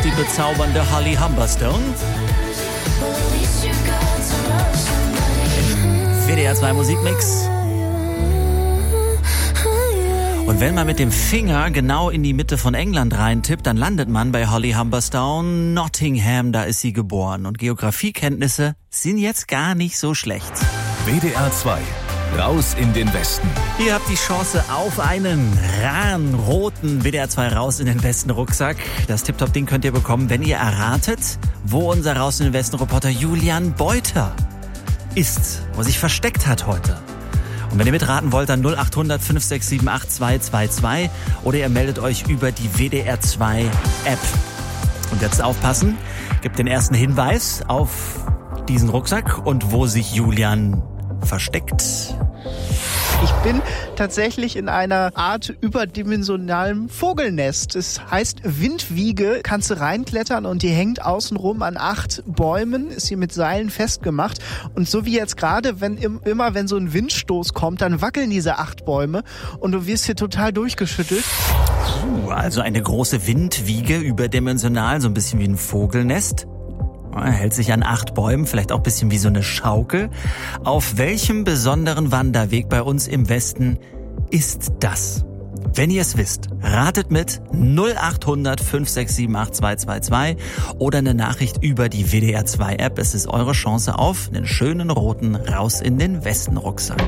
die bezaubernde Holly Humberstone. WDR 2 Musikmix. Und wenn man mit dem Finger genau in die Mitte von England reintippt, dann landet man bei Holly Humberstone. Nottingham, da ist sie geboren. Und Geografiekenntnisse sind jetzt gar nicht so schlecht. WDR 2, raus in den Westen. Ihr habt die Chance auf einen raren, roten WDR 2 Raus in den Westen Rucksack. Das Tip-Top-Ding könnt ihr bekommen, wenn ihr erratet, wo unser Raus in den Westen Reporter Julian Beuter ist, wo sich versteckt hat heute. Und wenn ihr mitraten wollt, dann 0800 5678 222 oder ihr meldet euch über die WDR 2 App. Und jetzt aufpassen, gebt den ersten Hinweis auf diesen Rucksack und wo sich Julian versteckt. Ich bin tatsächlich in einer Art überdimensionalem Vogelnest. Es heißt Windwiege, kannst du reinklettern und die hängt außenrum an 8 Bäumen, ist hier mit Seilen festgemacht. Und so wie jetzt gerade, wenn so ein Windstoß kommt, dann wackeln diese 8 Bäume und du wirst hier total durchgeschüttelt. Also eine große Windwiege, überdimensional, so ein bisschen wie ein Vogelnest. Er hält sich an 8 Bäumen, vielleicht auch ein bisschen wie so eine Schaukel. Auf welchem besonderen Wanderweg bei uns im Westen ist das? Wenn ihr es wisst, ratet mit 0800 5678 222 oder eine Nachricht über die WDR 2 App. Es ist eure Chance auf einen schönen roten Raus in den Westen Rucksack.